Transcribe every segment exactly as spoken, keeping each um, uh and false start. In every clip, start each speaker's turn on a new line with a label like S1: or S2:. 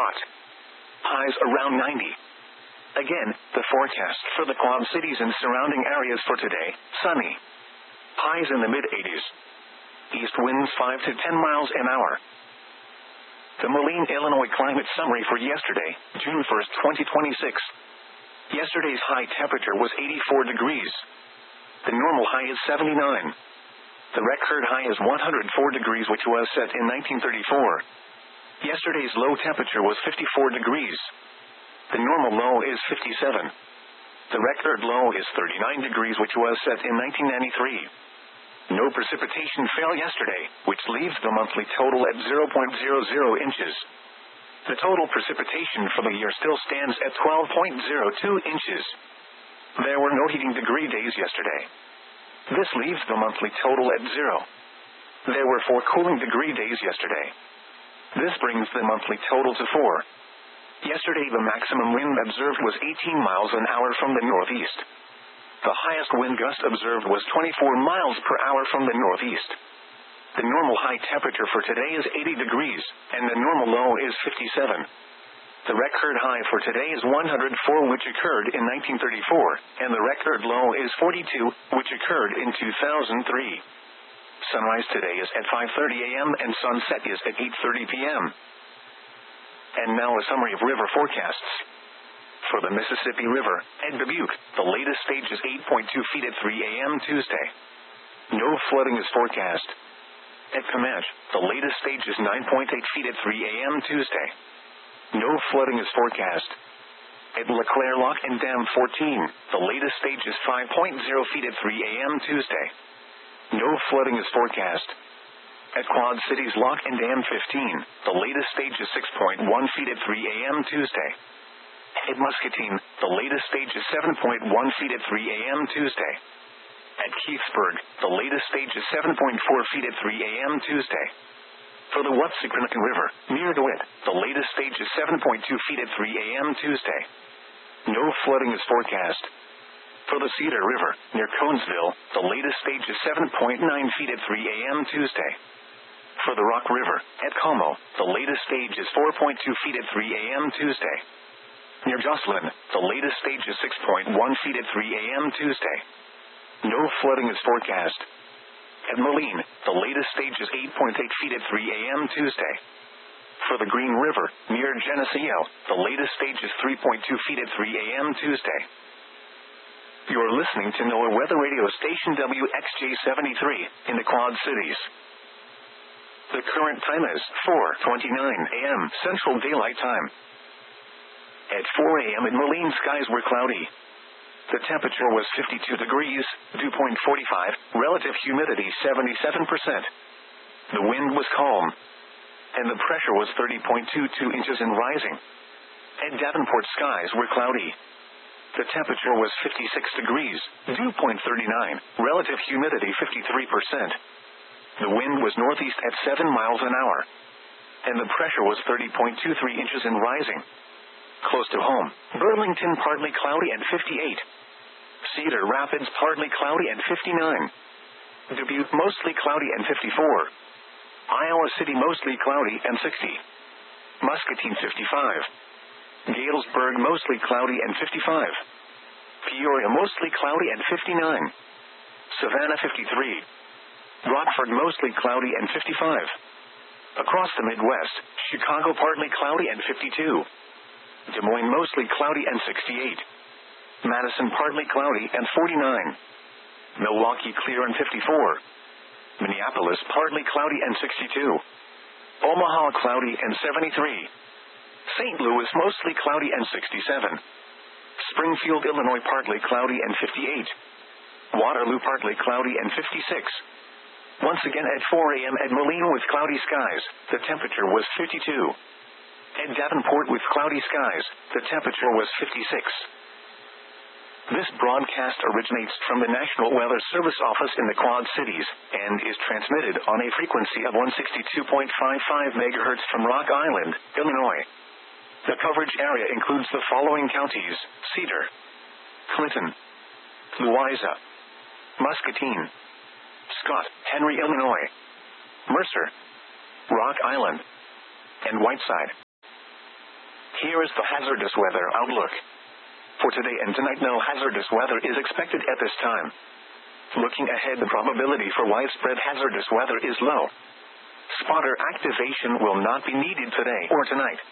S1: hot. Highs around ninety. Again, the forecast for the Quad Cities and surrounding areas for today, sunny. Highs in the mid-eighties. East winds five to ten miles an hour. The Moline, Illinois climate summary for yesterday, June first, twenty twenty-six. Yesterday's high temperature was eighty-four degrees. The normal high is seventy-nine. The record high is one hundred four degrees, which was set in nineteen thirty-four. Yesterday's low temperature was fifty-four degrees. The normal low is fifty-seven. The record low is thirty-nine degrees, which was set in nineteen ninety-three. No precipitation fell yesterday, which leaves the monthly total at zero point zero zero inches. The total precipitation for the year still stands at twelve point zero two inches. There were no heating degree days yesterday. This leaves the monthly total at zero. There were four cooling degree days yesterday. This brings the monthly total to four. Yesterday the maximum wind observed was eighteen miles an hour from the northeast. The highest wind gust observed was twenty-four miles per hour from the northeast. The normal high temperature for today is eighty degrees, and the normal low is fifty-seven. The record high for today is one hundred four, which occurred in nineteen thirty-four, and the record low is forty-two, which occurred in two thousand three. Sunrise today is at five thirty a m and sunset is at eight thirty p m And now a summary of river forecasts. For the Mississippi River, at Dubuque, the latest stage is eight point two feet at three a m Tuesday. No flooding is forecast. At Comanche, the latest stage is nine point eight feet at three a m Tuesday. No flooding is forecast. At LeClaire Lock and Dam fourteen, the latest stage is five point zero feet at three a m Tuesday. No flooding is forecast. At Quad Cities Lock and Dam fifteen, the latest stage is six point one feet at three a m Tuesday. At Muscatine, the latest stage is seven point one feet at three a m Tuesday. At Keithsburg, the latest stage is seven point four feet at three a m Tuesday. For the Watsiconican River, near DeWitt, the latest stage is seven point two feet at three a m Tuesday. No flooding is forecast. For the Cedar River, near Conesville, the latest stage is seven point nine feet at three a m Tuesday. For the Rock River, at Como, the latest stage is four point two feet at three a m Tuesday. Near Jocelyn, the latest stage is six point one feet at three a m Tuesday. No flooding is forecast. At Moline, the latest stage is eight point eight feet at three a m Tuesday. For the Green River, near Geneseo, the latest stage is three point two feet at three a m Tuesday. You're listening to NOAA Weather Radio Station W X J seventy-three, in the Quad Cities. The current time is four twenty-nine a m Central Daylight Time. At four a m in Moline, skies were cloudy. The temperature was fifty-two degrees, dew point forty-five, relative humidity seventy-seven percent. The wind was calm, and the pressure was thirty point two two inches and rising. At Davenport, skies were cloudy. The temperature was fifty-six degrees, dew point thirty-nine, relative humidity fifty-three percent. The wind was northeast at seven miles an hour, and the pressure was thirty point two three inches and rising. Close to home, Burlington partly cloudy and fifty-eight. Cedar Rapids partly cloudy and fifty-nine. Dubuque mostly cloudy and fifty-four. Iowa City mostly cloudy and sixty. Muscatine fifty-five. Galesburg mostly cloudy and fifty-five. Peoria mostly cloudy and fifty-nine. Savannah fifty-three. Rockford mostly cloudy and fifty-five. Across the Midwest, Chicago partly cloudy and fifty-two. Des Moines mostly cloudy and sixty-eight. Madison partly cloudy and forty-nine. Milwaukee clear and fifty-four. Minneapolis partly cloudy and sixty-two. Omaha cloudy and seventy-three. Saint Louis mostly cloudy and sixty-seven. Springfield, Illinois partly cloudy and fifty-eight. Waterloo partly cloudy and fifty-six. Once again at four a m at Moline with cloudy skies, the temperature was fifty-two. At Davenport with cloudy skies, the temperature was fifty-six. This broadcast originates from the National Weather Service Office in the Quad Cities, and is transmitted on a frequency of one sixty-two point five five megahertz from Rock Island, Illinois. The coverage area includes the following counties: Cedar, Clinton, Louisa, Muscatine, Scott, Henry, Illinois, Mercer, Rock Island, and Whiteside. Here is the hazardous weather outlook. For today and tonight, no hazardous weather is expected at this time. Looking ahead, the probability for widespread hazardous weather is low. Spotter activation will not be needed today or tonight.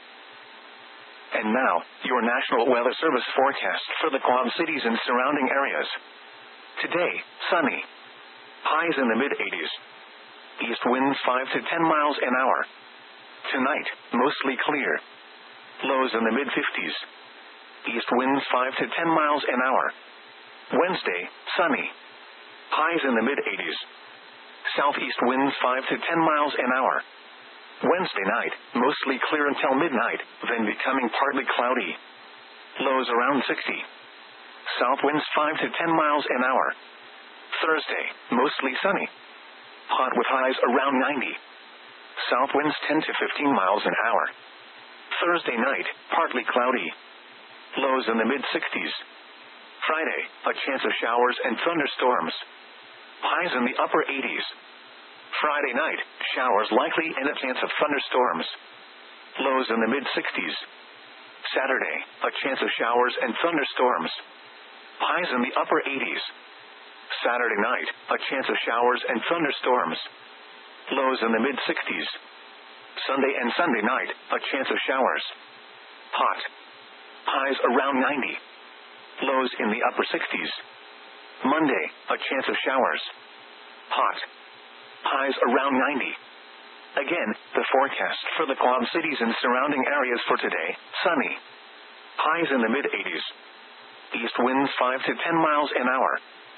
S1: And now, your National Weather Service forecast for the Quad Cities and surrounding areas. Today, sunny. Highs in the mid eighties. East winds five to ten miles an hour. Tonight, mostly clear. Lows in the mid fifties. East winds five to ten miles an hour. Wednesday, sunny. Highs in the mid eighties. Southeast winds five to ten miles an hour. Wednesday night, mostly clear until midnight, then becoming partly cloudy. Lows around sixty. South winds five to ten miles an hour. Thursday, mostly sunny. Hot with highs around ninety. South winds ten to fifteen miles an hour. Thursday night, partly cloudy. Lows in the mid sixties. Friday, a chance of showers and thunderstorms. Highs in the upper eighties. Friday night, showers likely and a chance of thunderstorms. Lows in the mid sixties. Saturday, a chance of showers and thunderstorms. Highs in the upper eighties. Saturday night, a chance of showers and thunderstorms. Lows in the mid sixties. Sunday and Sunday night, a chance of showers. Hot. Highs around ninety. Lows in the upper sixties. Monday, a chance of showers. Hot. Highs around ninety. Again, the forecast for the Quad Cities and surrounding areas for today, sunny. Highs in the mid eighties. East winds five to ten miles an hour.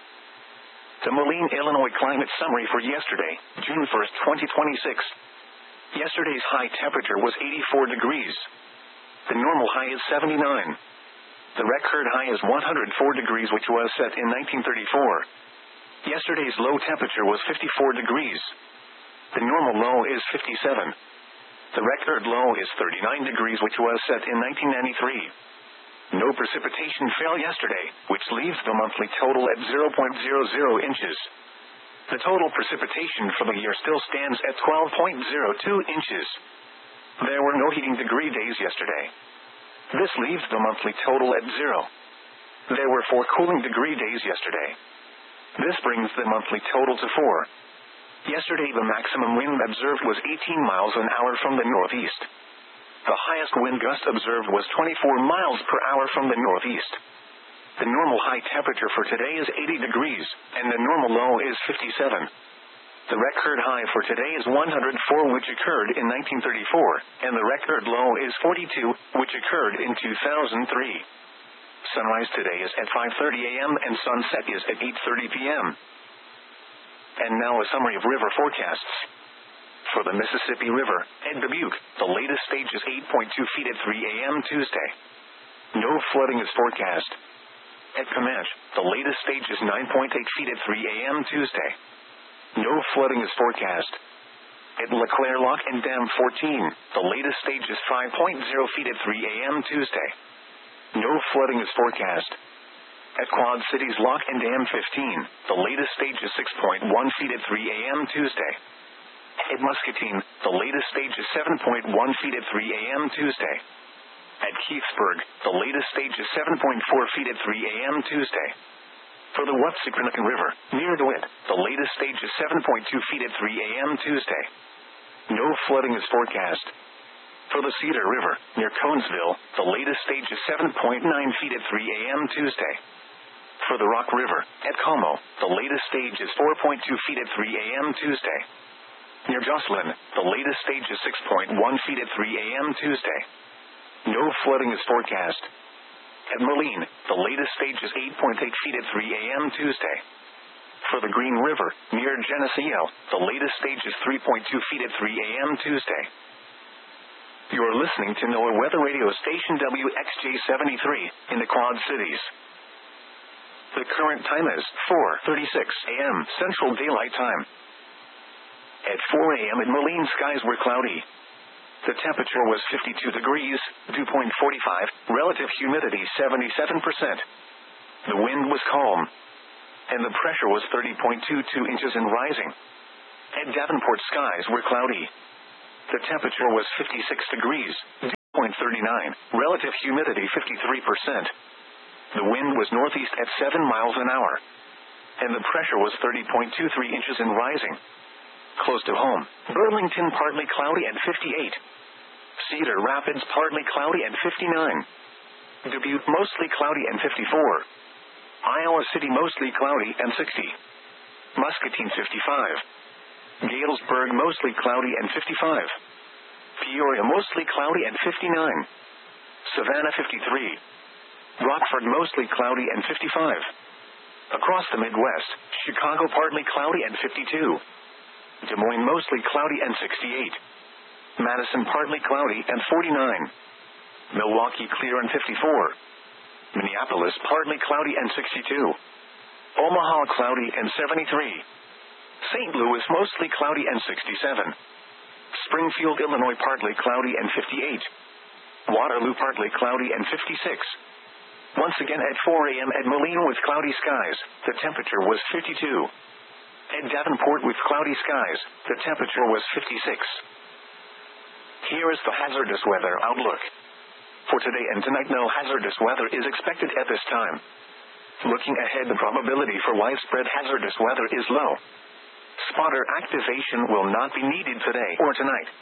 S1: The Moline, Illinois climate summary for yesterday, June first, twenty twenty-six. Yesterday's high temperature was eighty-four degrees. The normal high is seventy-nine. The record high is one hundred four degrees, which was set in nineteen thirty-four. Yesterday's low temperature was fifty-four degrees. The normal low is fifty-seven. The record low is thirty-nine degrees, which was set in nineteen ninety-three. No precipitation fell yesterday, which leaves the monthly total at zero point zero zero inches. The total precipitation for the year still stands at twelve point zero two inches. There were no heating degree days yesterday. This leaves the monthly total at zero. There were four cooling degree days yesterday. This brings the monthly total to four. Yesterday the maximum wind observed was eighteen miles an hour from the northeast. The highest wind gust observed was twenty-four miles per hour from the northeast. The normal high temperature for today is eighty degrees, and the normal low is fifty-seven. The record high for today is one hundred four, which occurred in nineteen thirty-four, and the record low is forty-two, which occurred in two thousand three. Sunrise today is at five thirty a.m. and sunset is at eight thirty p.m. And now a summary of river forecasts. For the Mississippi River, at Dubuque, the latest stage is eight point two feet at three a.m. Tuesday. No flooding is forecast. At Comanche, the latest stage is nine point eight feet at three a.m. Tuesday. No flooding is forecast. At LeClaire Lock and Dam fourteen, the latest stage is five point zero feet at three a.m. Tuesday. No flooding is forecast. At Quad Cities Lock and Dam fifteen, the latest stage is six point one feet at three a.m. Tuesday. At Muscatine, the latest stage is seven point one feet at three a.m. Tuesday. At Keithsburg, the latest stage is seven point four feet at three a.m. Tuesday. For the Wapsipinicon River, near DeWitt, the latest stage is seven point two feet at three a.m. Tuesday. No flooding is forecast. For the Cedar River, near Conesville, the latest stage is seven point nine feet at three a.m. Tuesday. For the Rock River, at Como, the latest stage is four point two feet at three a.m. Tuesday. Near Jocelyn, the latest stage is six point one feet at three a.m. Tuesday. No flooding is forecast. At Moline, the latest stage is eight point eight feet at three a.m. Tuesday. For the Green River, near Geneseo, the latest stage is three point two feet at three a.m. Tuesday. You are listening to NOAA Weather Radio Station W X J seventy-three in the Quad Cities. The current time is four thirty-six a.m. Central Daylight Time. At four a.m. in Moline, skies were cloudy. The temperature was fifty-two degrees, dew point forty-five, relative humidity seventy-seven percent. The wind was calm, and the pressure was thirty point two two inches and rising. At Davenport, skies were cloudy. The temperature was fifty-six degrees, dew point thirty-nine. fifty-nine, relative humidity fifty-three percent. The wind was northeast at seven miles an hour. And the pressure was thirty point two three inches and rising. Close to home, Burlington partly cloudy at fifty-eight. Cedar Rapids partly cloudy at fifty-nine. Dubuque mostly cloudy and fifty-four. Iowa City mostly cloudy and sixty. Muscatine fifty-five. Galesburg mostly cloudy and fifty-five. Peoria mostly cloudy and fifty-nine. Savannah fifty-three. Rockford mostly cloudy and fifty-five. Across the Midwest, Chicago partly cloudy and fifty-two. Des Moines mostly cloudy and sixty-eight. Madison partly cloudy and forty-nine. Milwaukee clear and fifty-four. Minneapolis partly cloudy and sixty-two. Omaha cloudy and seventy-three. Saint Louis mostly cloudy and sixty-seven. Springfield, Illinois partly cloudy and fifty-eight. Waterloo partly cloudy and fifty-six. Once again at four a.m. at Moline with cloudy skies, the temperature was fifty-two. At Davenport with cloudy skies, the temperature was fifty-six. Here is the hazardous weather outlook. For today and tonight, no hazardous weather is expected at this time. Looking ahead, the probability for widespread hazardous weather is low. Spotter activation will not be needed today or tonight.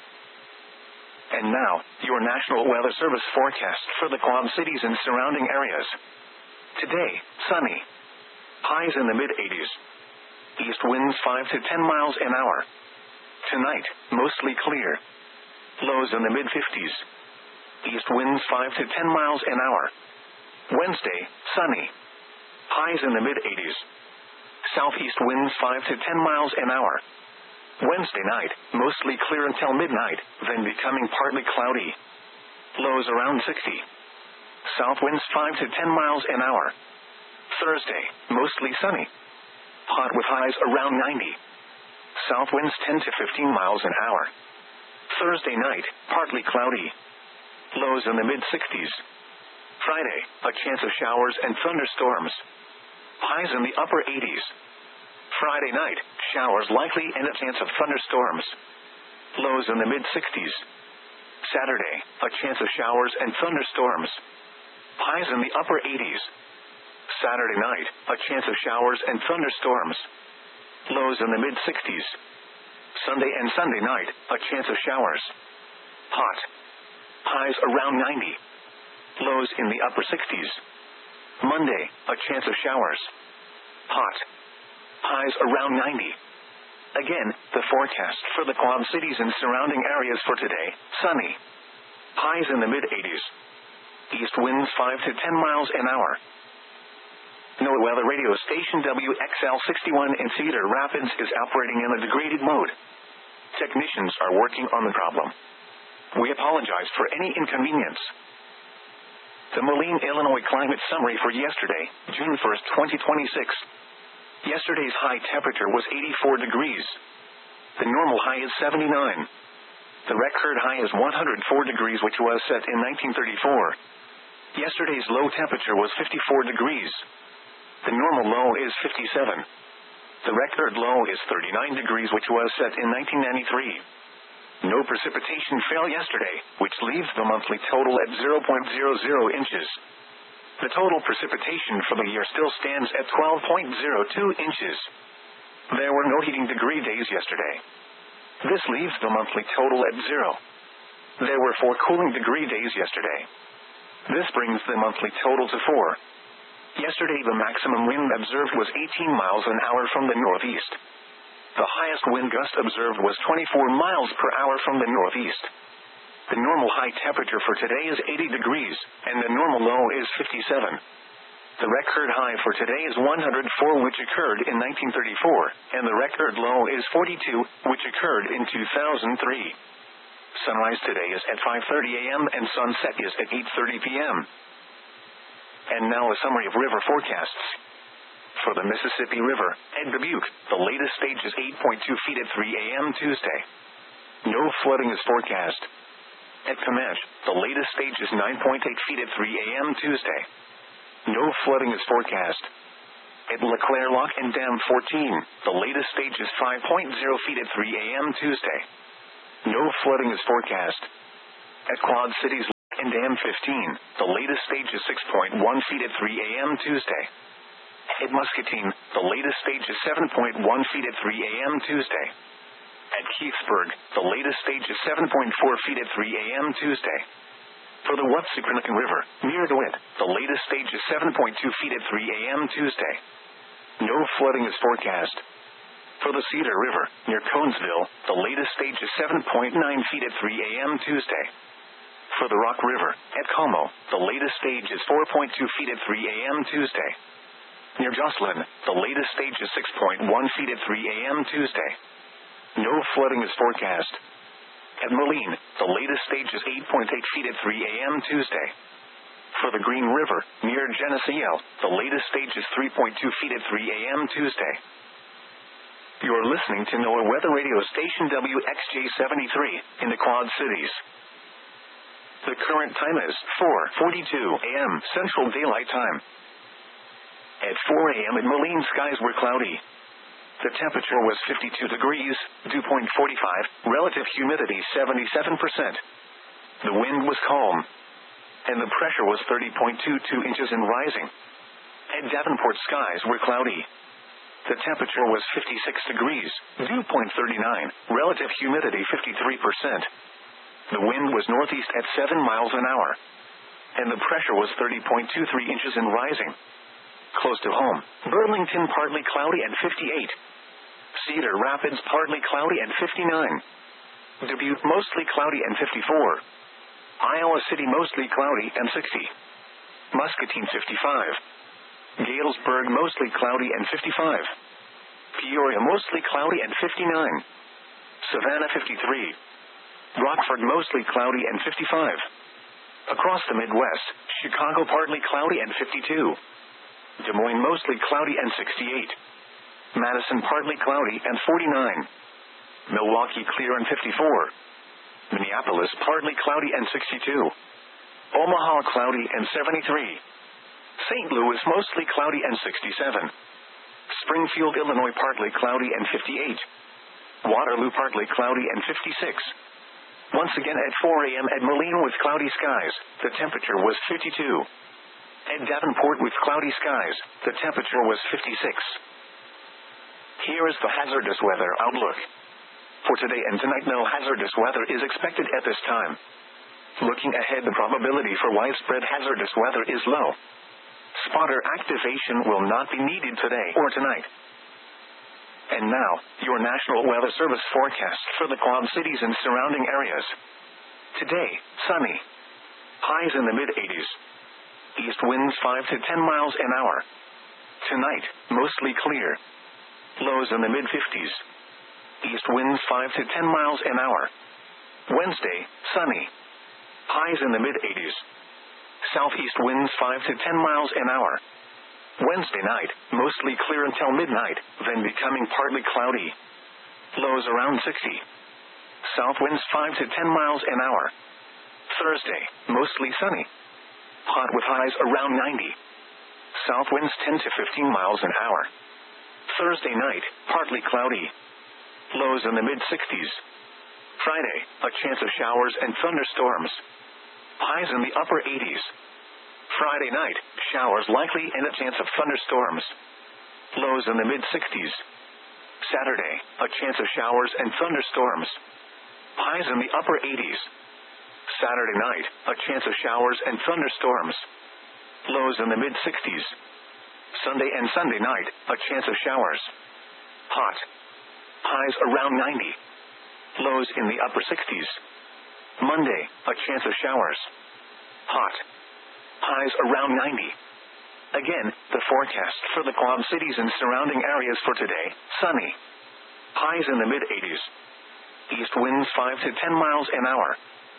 S1: And now, your National Weather Service forecast for the Quad Cities and surrounding areas. Today, sunny. Highs in the mid-eighties. East winds five to ten miles an hour. Tonight, mostly clear. Lows in the mid-fifties. East winds five to ten miles an hour. Wednesday, sunny. Highs in the mid-eighties. Southeast winds five to ten miles an hour. Wednesday night, mostly clear until midnight, then becoming partly cloudy. Lows around sixty. South winds five to ten miles an hour. Thursday, mostly sunny. Hot with highs around ninety. South winds ten to fifteen miles an hour. Thursday night, partly cloudy. Lows in the mid-sixties. Friday, a chance of showers and thunderstorms. Highs in the upper eighties. Friday night, showers likely and a chance of thunderstorms. Lows in the mid-sixties. Saturday, a chance of showers and thunderstorms. Highs in the upper eighties. Saturday night, a chance of showers and thunderstorms. Lows in the mid-sixties. Sunday and Sunday night, a chance of showers. Hot. Highs around ninety. Lows in the upper sixties. Monday, a chance of showers. Hot. Highs around ninety. Again, the forecast for the Quad Cities and surrounding areas for today, sunny. Highs in the mid-eighties. East winds five to ten miles an hour. NOAA Weather Radio Station W X L sixty-one in Cedar Rapids is operating in a degraded mode. Technicians are working on the problem. We apologize for any inconvenience. The Moline, Illinois climate summary for yesterday, June first, twenty twenty-six. Yesterday's high temperature was eighty-four degrees. The normal high is seventy-nine. The record high is one hundred four degrees, which was set in nineteen thirty-four. Yesterday's low temperature was fifty-four degrees. The normal low is fifty-seven. The record low is thirty-nine degrees, which was set in nineteen ninety-three. No precipitation fell yesterday, which leaves the monthly total at zero point zero zero inches. The total precipitation for the year still stands at twelve point zero two inches. There were no heating degree days yesterday. This leaves the monthly total at zero. There were four cooling degree days yesterday. This brings the monthly total to four. Yesterday the maximum wind observed was eighteen miles an hour from the northeast. The highest wind gust observed was twenty-four miles per hour from the northeast. The normal high temperature for today is eighty degrees, and the normal low is fifty-seven. The record high for today is one hundred four, which occurred in nineteen thirty-four, and the record low is forty-two, which occurred in two thousand three. Sunrise today is at five thirty a.m. and sunset is at eight thirty p.m. And now a summary of river forecasts. For the Mississippi River, at Dubuque, the latest stage is eight point two feet at three a.m. Tuesday. No flooding is forecast. At Comanche, the latest stage is nine point eight feet at three a.m. Tuesday. No flooding is forecast. At LeClaire Lock and Dam fourteen, the latest stage is five point zero feet at three a.m. Tuesday. No flooding is forecast. At Quad Cities In Dam fifteen, the latest stage is six point one feet at three a.m. Tuesday. At Muscatine, the latest stage is seven point one feet at three a.m. Tuesday. At Keithsburg, the latest stage is seven point four feet at three a.m. Tuesday. For the Wapsipinicon River, near the Witt, the latest stage is seven point two feet at three a.m. Tuesday. No flooding is forecast. For the Cedar River, near Conesville, the latest stage is seven point nine feet at three a.m. Tuesday. For the Rock River, at Como, the latest stage is four point two feet at three a.m. Tuesday. Near Jocelyn, the latest stage is six point one feet at three a.m. Tuesday. No flooding is forecast. At Moline, the latest stage is eight point eight feet at three a.m. Tuesday. For the Green River, near Geneseo, the latest stage is three point two feet at three a.m. Tuesday. You are listening to NOAA Weather Radio Station W X J seventy-three in the Quad Cities. The current time is four forty-two a.m. Central Daylight Time. At four a.m. at Moline, skies were cloudy. The temperature was fifty-two degrees, dew point forty-five, relative humidity seventy-seven percent. The wind was calm, and the pressure was thirty point two two inches and rising. At Davenport, skies were cloudy. The temperature was fifty-six degrees, dew point thirty-nine, relative humidity fifty-three percent. The wind was northeast at seven miles an hour, and the pressure was thirty point two three inches and rising. Close to home, Burlington partly cloudy and fifty-eight. Cedar Rapids partly cloudy and fifty-nine. Dubuque mostly cloudy and fifty-four. Iowa City mostly cloudy and sixty. Muscatine fifty-five. Galesburg mostly cloudy and fifty-five. Peoria mostly cloudy and fifty-nine. Savannah fifty-three. Rockford mostly cloudy and fifty-five. Across the Midwest, Chicago partly cloudy and fifty-two. Des Moines mostly cloudy and sixty-eight. Madison partly cloudy and forty-nine. Milwaukee clear and fifty-four. Minneapolis partly cloudy and sixty-two. Omaha cloudy and seventy-three. Saint Louis mostly cloudy and sixty-seven. Springfield, Illinois partly cloudy and fifty-eight. Waterloo partly cloudy and fifty-six. Once again at four a.m. at Moline with cloudy skies, the temperature was fifty-two. At Davenport with cloudy skies, the temperature was fifty-six. Here is the hazardous weather outlook. For today and tonight, no hazardous weather is expected at this time. Looking ahead, the probability for widespread hazardous weather is low. Spotter activation will not be needed today or tonight. And now, your National Weather Service forecast for the Quad Cities and surrounding areas. Today, sunny. Highs in the mid eighties. East winds five to ten miles an hour. Tonight, mostly clear. Lows in the mid fifties. East winds five to ten miles an hour. Wednesday, sunny. Highs in the mid eighties. Southeast winds five to ten miles an hour. Wednesday night, mostly clear until midnight, then becoming partly cloudy. Lows around sixty. South winds five to ten miles an hour. Thursday, mostly sunny. Hot with highs around ninety. South winds ten to fifteen miles an hour. Thursday night, partly cloudy. Lows in the mid sixties. Friday, a chance of showers and thunderstorms. Highs in the upper eighties. Friday night, showers likely and a chance of thunderstorms. Lows in the mid sixties. Saturday, a chance of showers and thunderstorms. Highs in the upper eighties. Saturday night, a chance of showers and thunderstorms. Lows in the mid sixties. Sunday and Sunday night, a chance of showers. Hot. Highs around ninety. Lows in the upper sixties. Monday, a chance of showers. Hot. Highs around ninety. Again, the forecast for the Quad Cities and surrounding areas for today, sunny. Highs in the mid eighties. East winds five to ten miles an hour.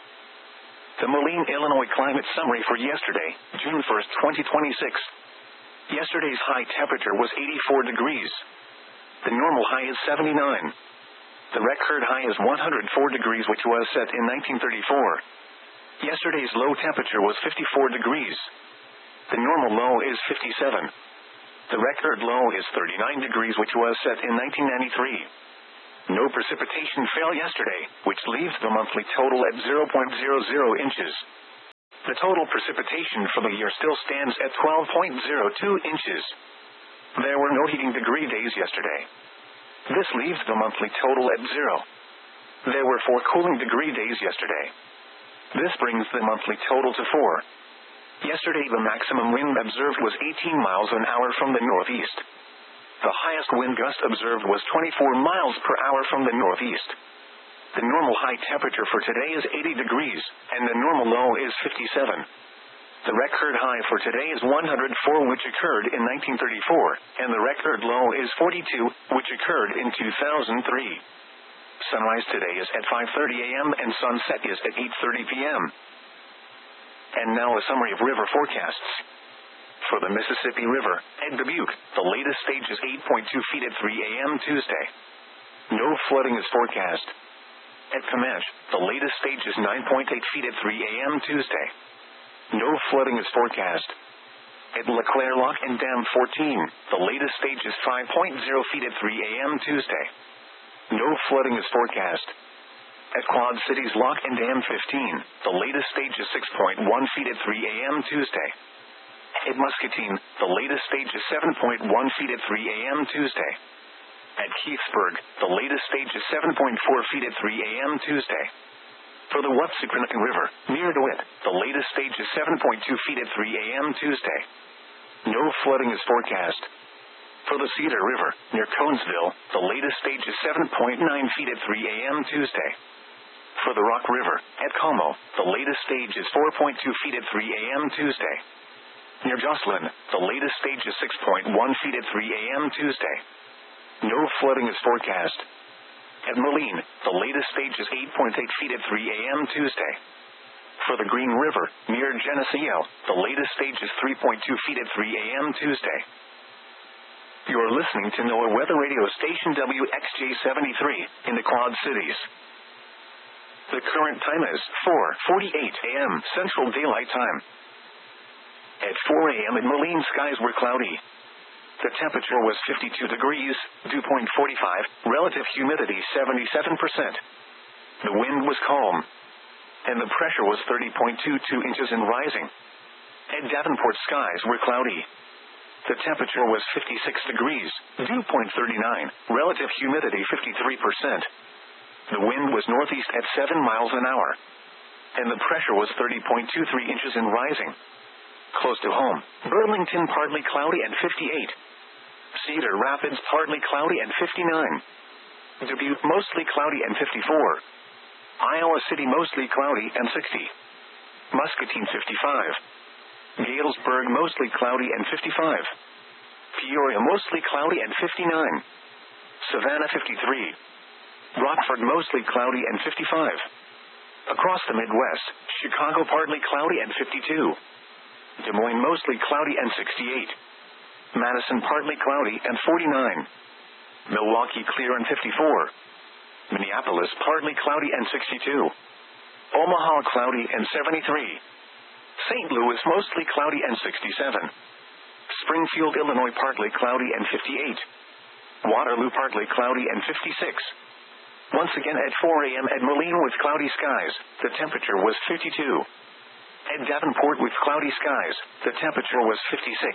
S1: The Moline, Illinois climate summary for yesterday, June first, twenty twenty-six. Yesterday's high temperature was eighty-four degrees. The normal high is seventy-nine. The record high is one hundred four degrees, which was set in nineteen thirty-four. Yesterday's low temperature was fifty-four degrees. The normal low is fifty-seven. The record low is thirty-nine degrees, which was set in nineteen ninety-three. No precipitation fell yesterday, which leaves the monthly total at zero point zero zero inches. The total precipitation for the year still stands at twelve point zero two inches. There were no heating degree days yesterday. This leaves the monthly total at zero. There were four cooling degree days yesterday. This brings the monthly total to four. Yesterday the maximum wind observed was eighteen miles an hour from the northeast. The highest wind gust observed was twenty-four miles per hour from the northeast. The normal high temperature for today is eighty degrees, and the normal low is fifty-seven. The record high for today is one hundred four, which occurred in nineteen thirty-four, and the record low is forty-two, which occurred in two thousand three. Sunrise today is at five thirty a m and sunset is at eight thirty p m And now a summary of river forecasts. For the Mississippi River, at Dubuque, the latest stage is eight point two feet at three a m Tuesday. No flooding is forecast. At Comanche, the latest stage is nine point eight feet at three a m Tuesday. No flooding is forecast. At LeClaire Lock and Dam fourteen, the latest stage is five point zero feet at three a m Tuesday. No flooding is forecast. At Quad Cities Lock and Dam fifteen, the latest stage is six point one feet at three a m Tuesday. At Muscatine, the latest stage is seven point one feet at three a m Tuesday. At Keithsburg, the latest stage is seven point four feet at three a m Tuesday. For the Wapsipinicon River, near DeWitt, the latest stage is seven point two feet at three a m Tuesday. No flooding is forecast. For the Cedar River, near Conesville, the latest stage is seven point nine feet at three a m Tuesday. For the Rock River, at Como, the latest stage is four point two feet at three a m Tuesday. Near Jocelyn, the latest stage is six point one feet at three a m Tuesday. No flooding is forecast. At Moline, the latest stage is eight point eight feet at three a m Tuesday. For the Green River, near Geneseo, the latest stage is three point two feet at three a m Tuesday. You're listening to NOAA Weather Radio Station W X J seventy-three, in the Quad Cities. The current time is four forty-eight a m Central Daylight Time. At four a m in Moline, skies were cloudy. The temperature was fifty-two degrees, dew point forty-five, relative humidity seventy-seven percent. The wind was calm, and the pressure was thirty point two two inches and rising. At Davenport, skies were cloudy. The temperature was fifty-six degrees, dew point thirty-nine, relative humidity fifty-three percent. The wind was northeast at seven miles an hour, and the pressure was thirty point two three inches and rising. Close to home, Burlington partly cloudy and fifty-eight. Cedar Rapids partly cloudy and fifty-nine. Dubuque mostly cloudy and fifty-four. Iowa City mostly cloudy and sixty. Muscatine fifty-five. Galesburg mostly cloudy and fifty-five. Peoria mostly cloudy and fifty-nine. Savannah fifty-three. Rockford mostly cloudy and fifty-five. Across the Midwest, Chicago partly cloudy and fifty-two. Des Moines mostly cloudy and sixty-eight. Madison partly cloudy and forty-nine. Milwaukee clear and fifty-four. Minneapolis partly cloudy and sixty-two. Omaha cloudy and seventy-three. Saint Louis mostly cloudy and sixty-seven. Springfield, Illinois partly cloudy and fifty-eight. Waterloo partly cloudy and fifty-six. Once again at four a m at Moline with cloudy skies, the temperature was fifty-two. At Davenport with cloudy skies, the temperature was fifty-six.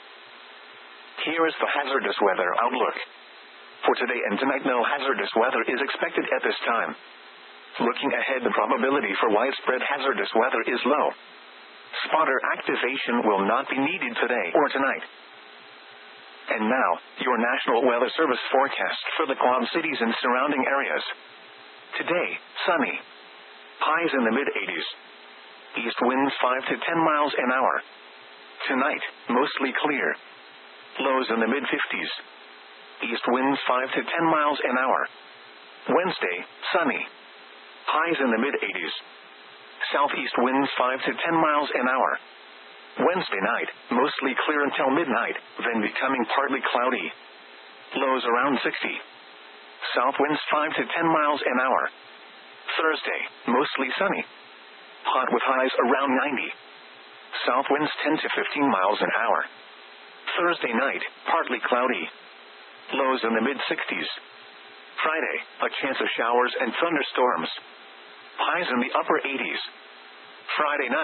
S1: Here is the hazardous weather outlook. For today and tonight, no hazardous weather is expected at this time. Looking ahead, the probability for widespread hazardous weather is low. Spotter activation will not be needed today or tonight. And now, your National Weather Service forecast for the Quad Cities and surrounding areas. Today, sunny. Highs in the mid eighties. East winds five to ten miles an hour. Tonight, mostly clear. Lows in the mid fifties. East winds five to ten miles an hour. Wednesday, sunny. Highs in the mid eighties. Southeast winds five to ten miles an hour. Wednesday night, mostly clear until midnight, then becoming partly cloudy. Lows around sixty. South winds five to ten miles an hour. Thursday, mostly sunny. Hot with highs around ninety. South winds ten to fifteen miles an hour. Thursday night, partly cloudy. Lows in the mid sixties. Friday, a chance of showers and thunderstorms. Highs in the upper eighties. Friday night,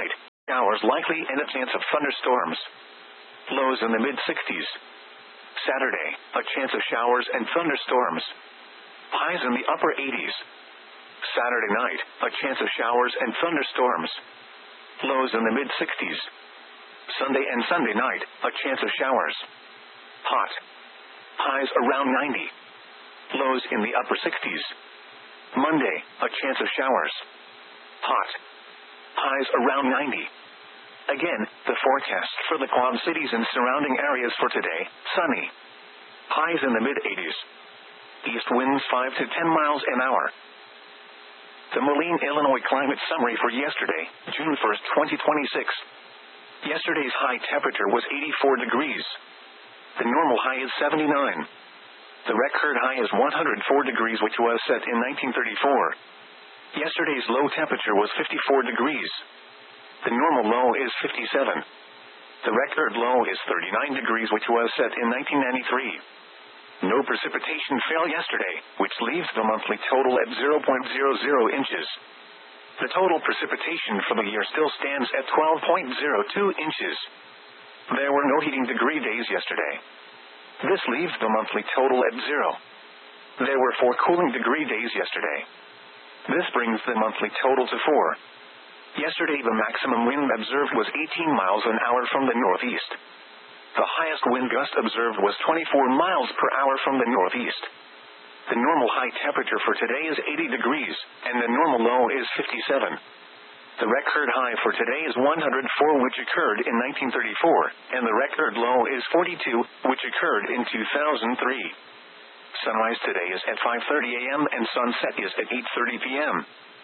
S1: Showers likely and a chance of thunderstorms. Lows in the mid sixties. Saturday, a chance of showers and thunderstorms. Highs in the upper eighties. Saturday night, a chance of showers and thunderstorms. Lows in the mid sixties. Sunday and Sunday night, a chance of showers. Hot. Highs around ninety. Lows in the upper sixties. Monday, a chance of showers. Hot. Highs around ninety. Again, the forecast for the Quad Cities and surrounding areas for today: sunny. Highs in the mid eighties. East winds five to ten miles an hour. The Moline, Illinois climate summary for yesterday, June first, twenty twenty-six. Yesterday's high temperature was eighty-four degrees. The normal high is seventy-nine. The record high is one hundred four degrees, which was set in nineteen thirty-four. Yesterday's low temperature was fifty-four degrees. The normal low is fifty-seven. The record low is thirty-nine degrees, which was set in nineteen ninety-three. No precipitation fell yesterday, which leaves the monthly total at zero point zero zero inches. The total precipitation for the year still stands at twelve point zero two inches. There were no heating degree days yesterday. This leaves the monthly total at zero. There were four cooling degree days yesterday. This brings the monthly total to four. Yesterday the maximum wind observed was eighteen miles an hour from the northeast. The highest wind gust observed was twenty-four miles per hour from the northeast. The normal high temperature for today is eighty degrees, and the normal low is fifty-seven. The record high for today is one hundred four, which occurred in nineteen thirty-four, and the record low is forty-two, which occurred in two thousand three. Sunrise today is at five thirty a.m. and sunset is at eight thirty p.m.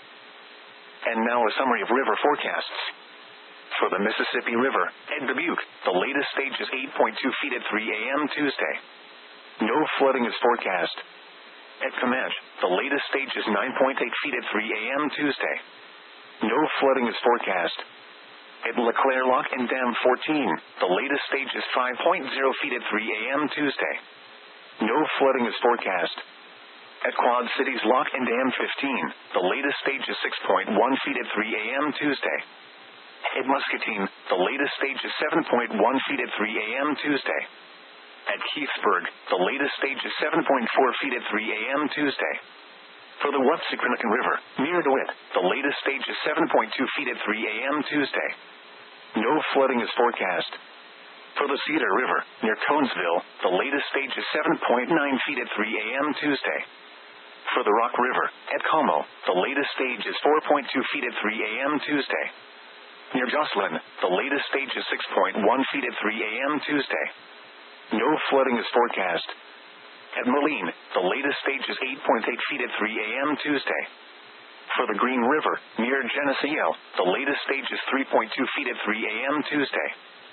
S1: And now a summary of river forecasts. For the Mississippi River, at Dubuque, the latest stage is eight point two feet at three a.m. Tuesday. No flooding is forecast. At Comanche, the latest stage is nine point eight feet at three a.m. Tuesday. No flooding is forecast. At LeClaire Lock and Dam fourteen, the latest stage is five point zero feet at three a.m. Tuesday. No flooding is forecast. At Quad Cities Lock and Dam fifteen, the latest stage is six point one feet at three a.m. Tuesday. At Muscatine, the latest stage is seven point one feet at three a.m. Tuesday. At Keithsburg, the latest stage is seven point four feet at three a.m. Tuesday. For the Watsiconican River, near DeWitt, the latest stage is seven point two feet at three a.m. Tuesday. No flooding is forecast. For the Cedar River, near Conesville, the latest stage is seven point nine feet at three a.m. Tuesday. For the Rock River, at Como, the latest stage is four point two feet at three a.m. Tuesday. Near Jocelyn, the latest stage is six point one feet at three a.m. Tuesday. No flooding is forecast. At Moline, the latest stage is eight point eight feet at three a.m. Tuesday. For the Green River, near Geneseo, the latest stage is three point two feet at three a.m. Tuesday.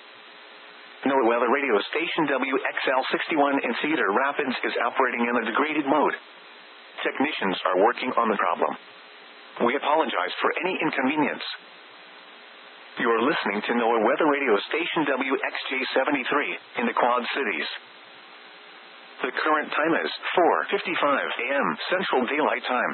S1: NOAA Weather Radio Station W X L sixty-one in Cedar Rapids is operating in a degraded mode. Technicians are working on the problem. We apologize for any inconvenience. You are listening to NOAA Weather Radio Station W X J seventy-three in the Quad Cities. The current time is four fifty-five a.m. Central Daylight Time.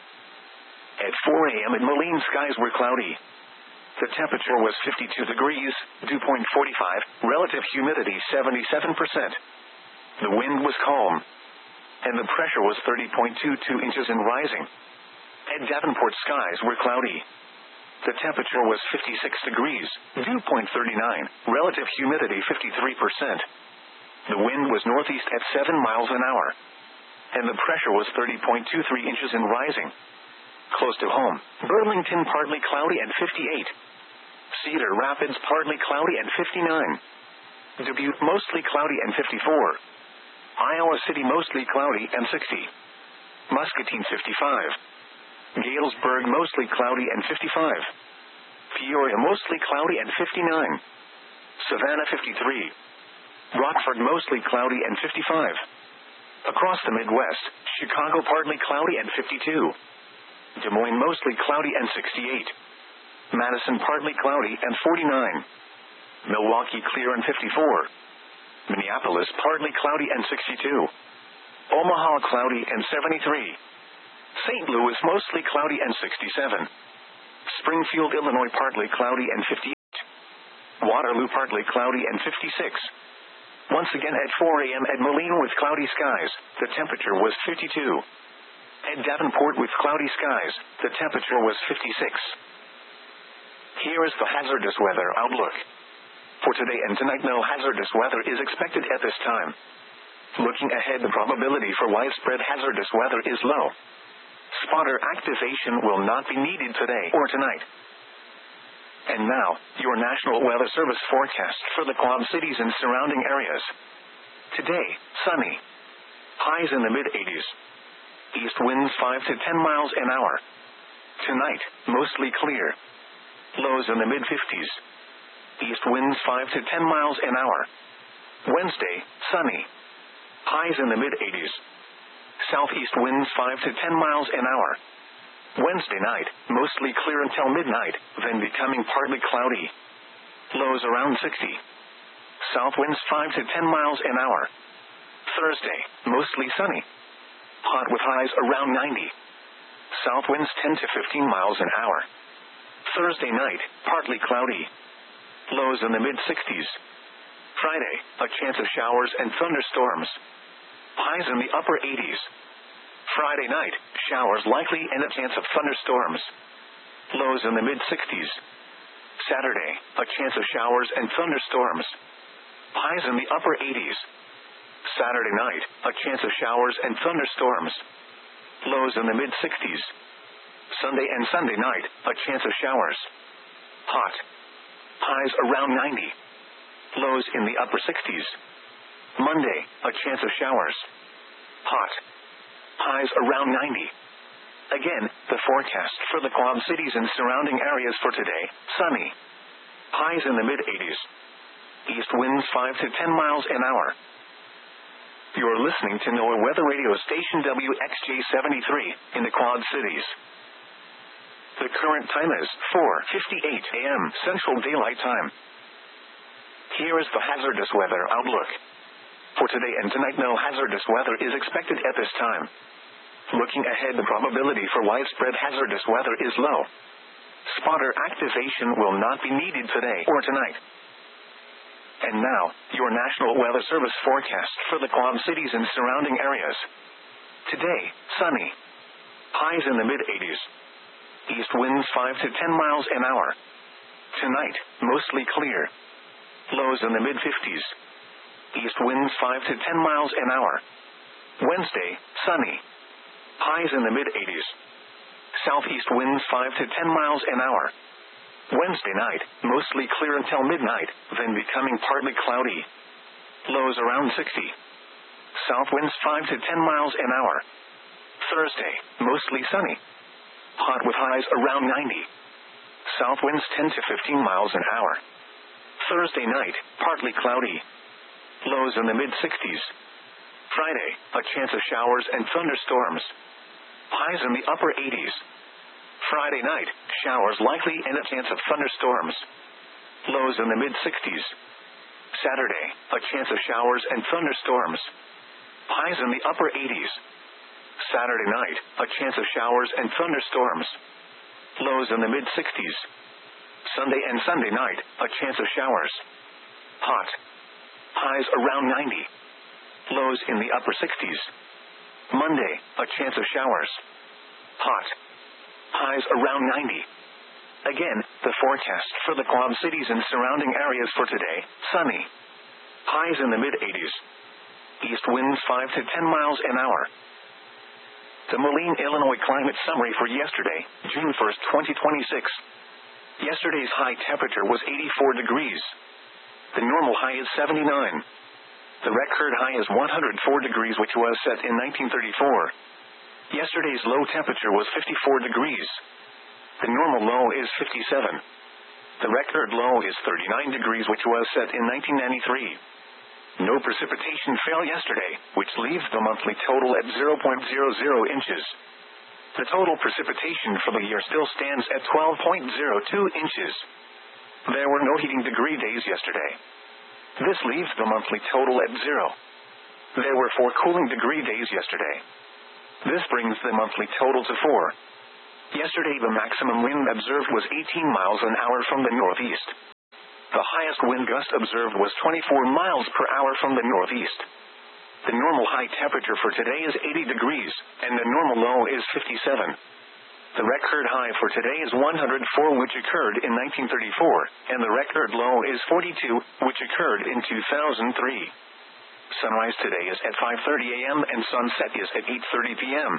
S1: At four a.m. in Moline, skies were cloudy. The temperature was fifty-two degrees, dew point forty-five, relative humidity seventy-seven percent. The wind was calm, and the pressure was thirty point two two inches and rising. At Davenport, skies were cloudy. The temperature was fifty-six degrees, dew point thirty-nine, relative humidity fifty-three percent. The wind was northeast at seven miles an hour, and the pressure was thirty point two three inches and rising. Close to home, Burlington partly cloudy at fifty-eight. Cedar Rapids partly cloudy at fifty-nine. Dubuque mostly cloudy and fifty-four. Iowa City mostly cloudy and sixty. Muscatine fifty-five. Galesburg mostly cloudy and fifty-five. Peoria mostly cloudy and fifty-nine. Savannah fifty-three. Rockford mostly cloudy and fifty-five. Across the Midwest, Chicago partly cloudy and fifty-two. Des Moines mostly cloudy and sixty-eight. Madison partly cloudy and forty-nine. Milwaukee clear and fifty-four. Minneapolis partly cloudy and sixty-two. Omaha cloudy and seventy-three. Saint Louis mostly cloudy and sixty-seven. Springfield, Illinois partly cloudy and fifty-eight. Waterloo partly cloudy and fifty-six. Once again at four a.m. at Moline with cloudy skies, the temperature was fifty-two. At Davenport with cloudy skies, the temperature was fifty-six. Here is the hazardous weather outlook. For today and tonight, no hazardous weather is expected at this time. Looking ahead, the probability for widespread hazardous weather is low. Spotter activation will not be needed today or tonight. And now, your National Weather Service forecast for the Quad Cities and surrounding areas. Today, sunny. Highs in the mid-eighties. East winds five to ten miles an hour. Tonight, mostly clear. Lows in the mid-fifties. East winds five to ten miles an hour. Wednesday, sunny. Highs in the mid-eighties. Southeast winds five to ten miles an hour. Wednesday night, mostly clear until midnight, then becoming partly cloudy. Lows around sixty. South winds five to ten miles an hour. Thursday, mostly sunny. Hot with highs around ninety. South winds ten to fifteen miles an hour. Thursday night, partly cloudy. Lows in the mid-sixties. Friday, a chance of showers and thunderstorms. Highs in the upper eighties. Friday night, showers likely and a chance of thunderstorms. Lows in the mid-sixties. Saturday, a chance of showers and thunderstorms. Highs in the upper eighties. Saturday night, a chance of showers and thunderstorms. Lows in the mid-sixties. Sunday and Sunday night, a chance of showers. Hot. Highs around ninety. Lows in the upper sixties. Monday, a chance of showers. Hot. Highs around ninety. Again, the forecast for the Quad Cities and surrounding areas for today, sunny. Highs in the mid-eighties. East winds five to ten miles an hour. You're listening to NOAA Weather Radio Station W X J seventy-three in the Quad Cities. The current time is four fifty-eight a.m. Central Daylight Time. Here is the hazardous weather outlook. For today and tonight, no hazardous weather is expected at this time. Looking ahead, the probability for widespread hazardous weather is low. Spotter activation will not be needed today or tonight. And now, your National Weather Service forecast for the Quad Cities and surrounding areas. Today, sunny. Highs in the mid-eighties. East winds five to ten miles an hour. Tonight, mostly clear. Lows in the mid-fifties. East winds five to ten miles an hour. Wednesday, sunny. Highs in the mid-eighties. Southeast winds five to ten miles an hour. Wednesday night, mostly clear until midnight, then becoming partly cloudy. Lows around sixty. South winds five to ten miles an hour. Thursday, mostly sunny. Hot with highs around ninety. South winds ten to fifteen miles an hour. Thursday night, partly cloudy. Lows in the mid-sixties. Friday, a chance of showers and thunderstorms. Highs in the upper eighties. Friday night, showers likely and a chance of thunderstorms. Lows in the mid-sixties. Saturday, a chance of showers and thunderstorms. Highs in the upper eighties. Saturday night, a chance of showers and thunderstorms. Lows in the mid-sixties. Sunday and Sunday night, a chance of showers. Hot. Highs around ninety. Lows in the upper sixties. Monday, a chance of showers. Hot. Highs around ninety. Again, the forecast for the Quad Cities and surrounding areas for today, sunny. Highs in the mid-eighties. East winds five to ten miles an hour. The Moline, Illinois climate summary for yesterday, June first, twenty twenty-six. Yesterday's high temperature was eighty-four degrees. The normal high is seventy-nine. The record high is one hundred four degrees, which was set in nineteen thirty-four. Yesterday's low temperature was fifty-four degrees. The normal low is fifty-seven. The record low is thirty-nine degrees, which was set in nineteen ninety-three. No precipitation fell yesterday, which leaves the monthly total at zero point zero zero inches. The total precipitation for the year still stands at twelve point zero two inches. There were no heating degree days yesterday. This leaves the monthly total at zero. There were four cooling degree days yesterday. This brings the monthly total to four. Yesterday the maximum wind observed was eighteen miles an hour from the northeast. The highest wind gust observed was twenty-four miles per hour from the northeast. The normal high temperature for today is eighty degrees, and the normal low is fifty-seven. The record high for today is one hundred four, which occurred in nineteen thirty-four, and the record low is forty-two, which occurred in two thousand three. Sunrise today is at five thirty a.m. and sunset is at eight thirty p.m.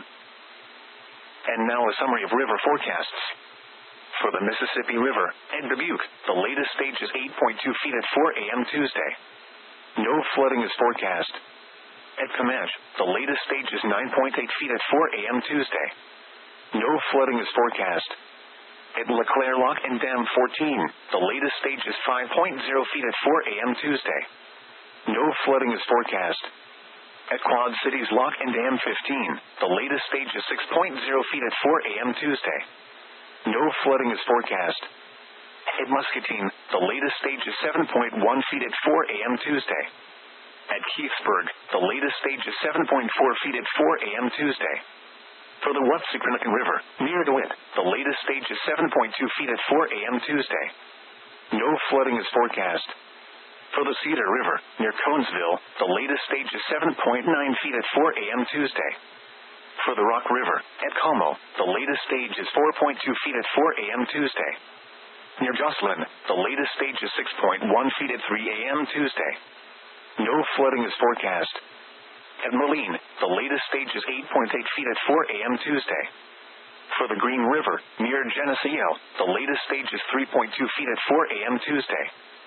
S1: And now a summary of river forecasts. For the Mississippi River, at Dubuque, the latest stage is eight point two feet at four a.m. Tuesday. No flooding is forecast. At Comanche, the latest stage is nine point eight feet at four a.m. Tuesday. No flooding is forecast. At LeClaire Lock and Dam fourteen, the latest stage is five point zero feet at four a.m. Tuesday. No flooding is forecast. At Quad Cities Lock and Dam fifteen, the latest stage is six point zero feet at four a.m. Tuesday. No flooding is forecast. At Muscatine, the latest stage is seven point one feet at four a.m. Tuesday. At Keithsburg, the latest stage is seven point four feet at four a.m. Tuesday. For the Watsukunikan River, near DeWitt, the latest stage is seven point two feet at four a.m. Tuesday. No flooding is forecast. For the Cedar River, near Conesville, the latest stage is seven point nine feet at four a.m. Tuesday. For the Rock River, at Como, the latest stage is four point two feet at four a.m. Tuesday. Near Jocelyn, the latest stage is six point one feet at three a.m. Tuesday. No flooding is forecast. At Moline, the latest stage is eight point eight feet at four a.m. Tuesday. For the Green River, near Geneseo, the latest stage is three point two feet at four a.m. Tuesday.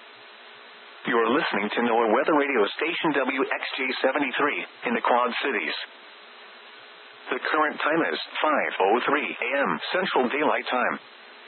S1: You are listening to NOAA Weather Radio Station W X J seventy-three in the Quad Cities. The current time is five oh three a.m. Central Daylight Time.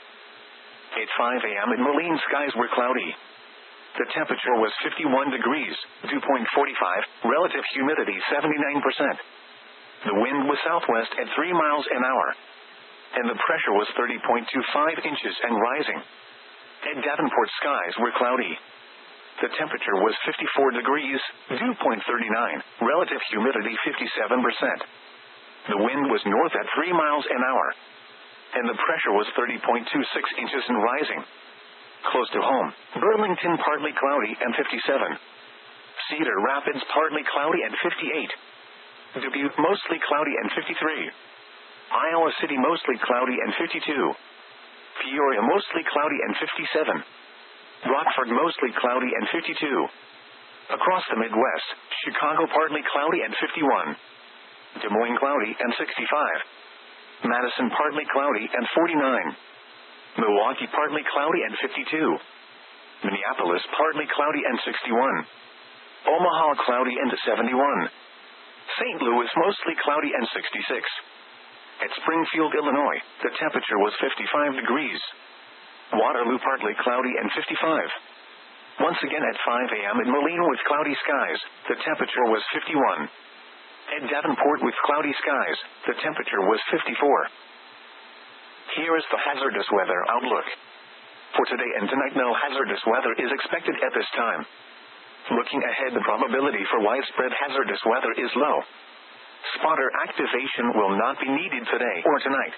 S1: At five a.m. in Moline, skies were cloudy. The temperature was fifty-one degrees, dew point forty-five, relative humidity seventy-nine percent. The wind was southwest at three miles an hour. And the pressure was thirty point two five inches and rising. At Davenport, skies were cloudy. The temperature was fifty-four degrees, dew point thirty-nine, relative humidity fifty-seven percent. The wind was north at three miles an hour. And the pressure was thirty point two six inches and rising. Close to home, Burlington partly cloudy and fifty-seven. Cedar Rapids partly cloudy and fifty-eight. Dubuque mostly cloudy and fifty-three. Iowa City mostly cloudy and fifty-two. Peoria mostly cloudy and fifty-seven. Rockford mostly cloudy and fifty-two. Across the Midwest, Chicago partly cloudy and fifty-one. Des Moines cloudy and sixty-five. Madison partly cloudy and forty-nine. Milwaukee partly cloudy and fifty-two. Minneapolis partly cloudy and sixty-one. Omaha cloudy and seventy-one. Saint Louis mostly cloudy and sixty-six. At Springfield, Illinois, the temperature was fifty-five degrees. Waterloo partly cloudy and fifty-five. Once again at five a.m. in Moline with cloudy skies, the temperature was fifty-one. At Davenport with cloudy skies, the temperature was fifty-four. Here is the hazardous weather outlook. For today and tonight, no hazardous weather is expected at this time. Looking ahead, the probability for widespread hazardous weather is low. Spotter activation will not be needed today or tonight.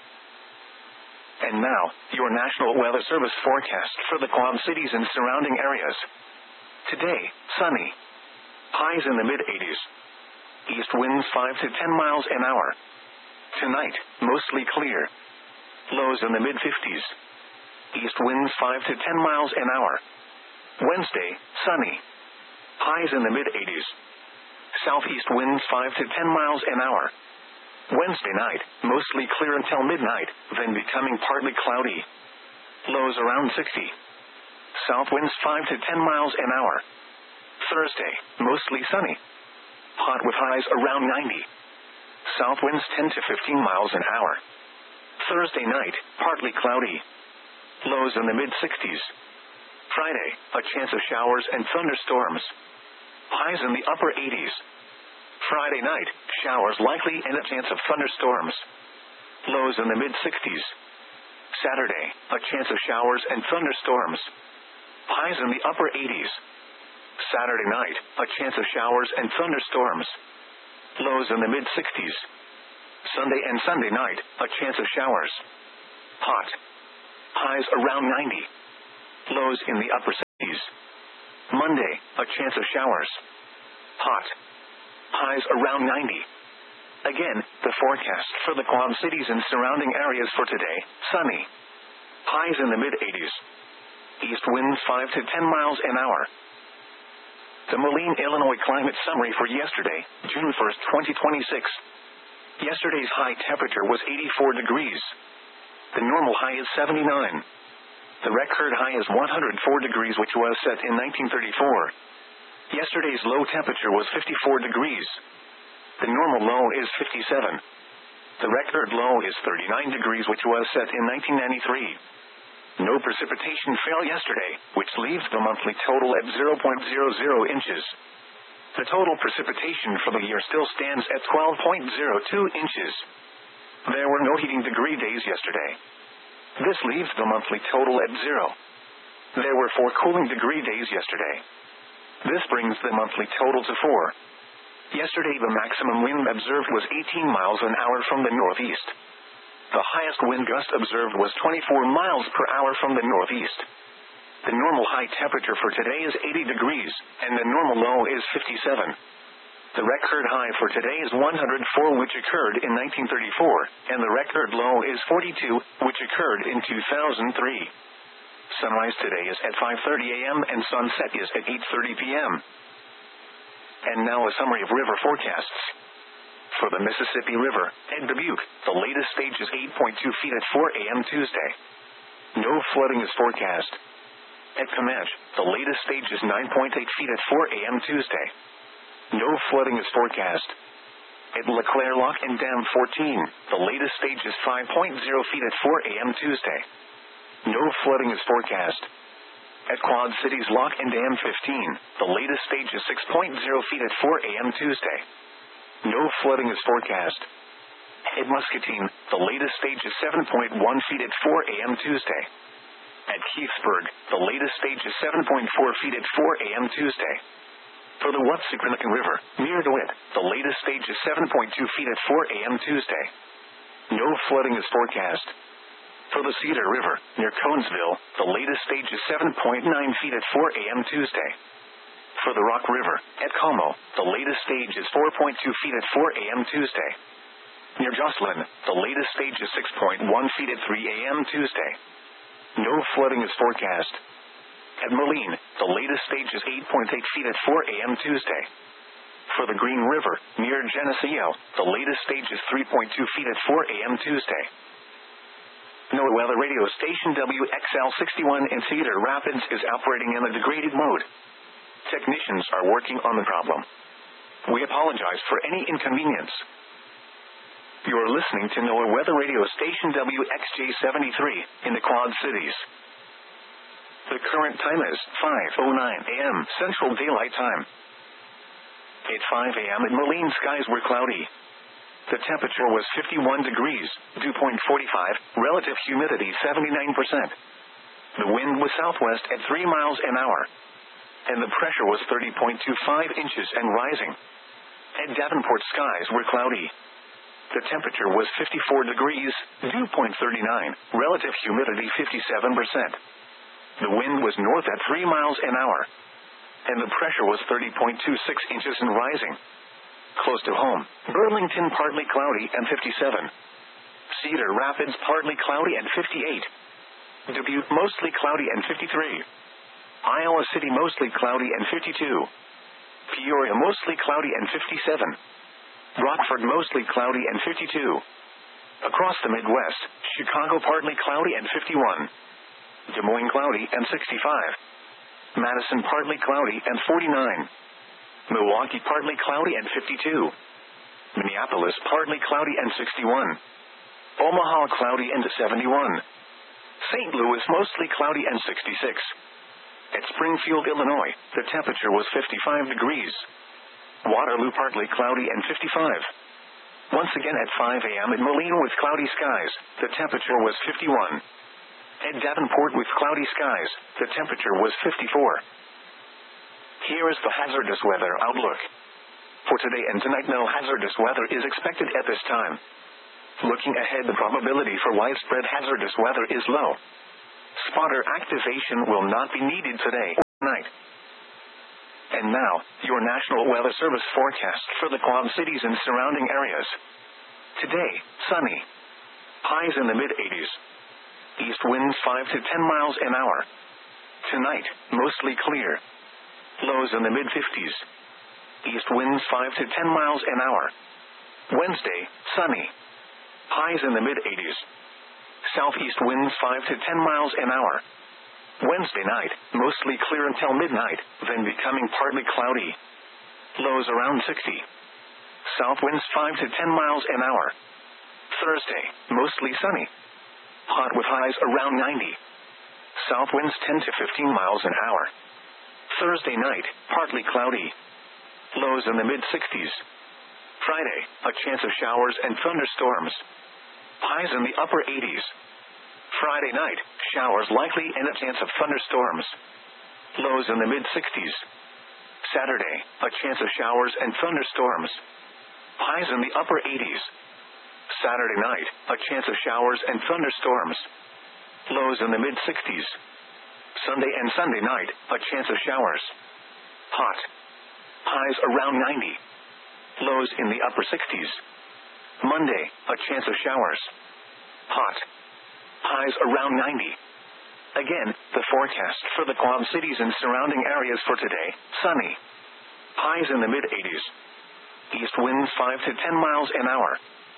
S1: And now, your National Weather Service forecast for the Quad Cities and surrounding areas. Today, sunny. Highs in the mid eighties. East winds five to ten miles an hour. Tonight, mostly clear. Lows in the mid fifties. East winds five to ten miles an hour. Wednesday, sunny. Highs in the mid eighties. Southeast winds five to ten miles an hour. Wednesday night, mostly clear until midnight, then becoming partly cloudy. Lows around sixty. South winds five to ten miles an hour. Thursday, mostly sunny. Hot with highs around ninety. South winds ten to fifteen miles an hour. Thursday night, partly cloudy. Lows in the mid sixties. Friday, a chance of showers and thunderstorms. Highs in the upper eighties. Friday night, showers likely and a chance of thunderstorms. Lows in the mid sixties. Saturday, a chance of showers and thunderstorms. Highs in the upper eighties. Saturday night, a chance of showers and thunderstorms. Lows in the mid sixties. Sunday and Sunday night, a chance of showers. Hot. Highs around ninety. Lows in the upper seventies. Monday, a chance of showers. Hot. Highs around ninety. Again, the forecast for the Quad Cities and surrounding areas for today, sunny. Highs in the mid-eighties. East winds five to ten miles an hour. The Moline, Illinois climate summary for yesterday, June first, twenty twenty-six. Yesterday's high temperature was eighty-four degrees. The normal high is seventy-nine. The record high is one hundred four degrees, which was set in nineteen thirty-four. Yesterday's low temperature was fifty-four degrees. The normal low is fifty-seven. The record low is thirty-nine degrees, which was set in nineteen ninety-three. No precipitation fell yesterday, which leaves the monthly total at zero point zero zero inches. The total precipitation for the year still stands at twelve point zero two inches. There were no heating degree days yesterday. This leaves the monthly total at zero. There were four cooling degree days yesterday. This brings the monthly total to four. Yesterday the maximum wind observed was eighteen miles an hour from the northeast. The highest wind gust observed was twenty-four miles per hour from the northeast. The normal high temperature for today is eighty degrees, and the normal low is fifty-seven. The record high for today is one hundred four, which occurred in nineteen thirty-four, and the record low is forty-two, which occurred in two thousand three. Sunrise today is at five thirty a m and sunset is at eight thirty p m And now a summary of river forecasts. For the Mississippi River, at Dubuque, the latest stage is eight point two feet at four a m Tuesday. No flooding is forecast. At Comanche, the latest stage is nine point eight feet at four a m Tuesday. No flooding is forecast. At LeClaire Lock and Dam fourteen, the latest stage is five point zero feet at four a m Tuesday. No flooding is forecast. At Quad Cities Lock and Dam fifteen, the latest stage is six point zero feet at four a m Tuesday. No flooding is forecast. At Muscatine, the latest stage is seven point one feet at four a m Tuesday. At Keithsburg, the latest stage is seven point four feet at four a m Tuesday. For the Watsicranican River, near DeWitt, the latest stage is seven point two feet at four a m Tuesday. No flooding is forecast. For the Cedar River, near Conesville, the latest stage is seven point nine feet at four a m Tuesday. For the Rock River, at Como, the latest stage is four point two feet at four a m Tuesday. Near Jocelyn, the latest stage is six point one feet at three a m Tuesday. No flooding is forecast. At Moline, the latest stage is eight point eight feet at four a m Tuesday. For the Green River, near Geneseo, the latest stage is three point two feet at four a m Tuesday. NOAA Weather Radio Station W X L sixty-one in Cedar Rapids is operating in a degraded mode. Technicians are working on the problem. We apologize for any inconvenience. You are listening to NOAA Weather Radio Station W X J seventy-three in the Quad Cities. The current time is five oh nine a m Central Daylight Time. At five a m at Moline, skies were cloudy. The temperature was fifty-one degrees, dew point forty-five, relative humidity seventy-nine percent. The wind was southwest at three miles an hour. And the pressure was thirty point two five inches and rising. At Davenport, skies were cloudy. The temperature was fifty-four degrees, dew point thirty-nine, relative humidity fifty-seven percent. The wind was north at three miles an hour. And the pressure was thirty point two six inches and rising. Close to home, Burlington partly cloudy and fifty-seven. Cedar Rapids partly cloudy and fifty-eight. Dubuque mostly cloudy and fifty-three. Iowa City mostly cloudy and fifty-two. Peoria mostly cloudy and fifty-seven. Rockford mostly cloudy and fifty-two. Across the Midwest, Chicago partly cloudy and fifty-one. Des Moines cloudy and sixty-five. Madison partly cloudy and forty-nine. Milwaukee partly cloudy and fifty-two. Minneapolis partly cloudy and sixty-one. Omaha cloudy and seventy-one. Saint Louis mostly cloudy and sixty-six. At Springfield, Illinois, the temperature was fifty-five degrees. Waterloo partly cloudy and fifty-five. Once again at five a m at Moline with cloudy skies, the temperature was fifty-one. At Davenport with cloudy skies, the temperature was fifty-four. Here is the hazardous weather outlook. For today and tonight, no hazardous weather is expected at this time. Looking ahead, the probability for widespread hazardous weather is low. Spotter activation will not be needed today or tonight. And now, your National Weather Service forecast for the Quad Cities and surrounding areas. Today, sunny. Highs in the mid-eighties. East winds five to ten miles an hour. Tonight, mostly clear. Lows in the mid-fifties. East winds five to ten miles an hour. Wednesday, sunny. Highs in the mid-eighties. Southeast winds five to ten miles an hour. Wednesday night, mostly clear until midnight, then becoming partly cloudy. Lows around sixty. South winds five to ten miles an hour. Thursday, mostly sunny. Hot with highs around ninety. South winds ten to fifteen miles an hour. Thursday night, partly cloudy. Lows in the mid-sixties. Friday, a chance of showers and thunderstorms. Highs in the upper eighties. Friday night, showers likely and a chance of thunderstorms. Lows in the mid-sixties. Saturday, a chance of showers and thunderstorms. Highs in the upper eighties. Saturday night, a chance of showers and thunderstorms. Lows in the mid-sixties. Sunday and Sunday night, a chance of showers. Hot. Highs around ninety. Lows in the upper sixties. Monday, a chance of showers. Hot. Highs around ninety. Again, the forecast for the Quad Cities and surrounding areas for today, sunny. Highs in the mid-eighties. East winds five to ten miles an hour.